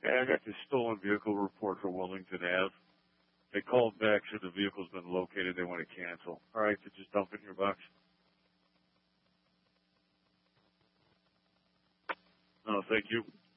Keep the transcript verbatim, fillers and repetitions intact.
Hey, I got this stolen vehicle report for Wellington Ave. They called back, said the vehicle's been located. They want to cancel. All right, so just dump it in your box. No, thank you.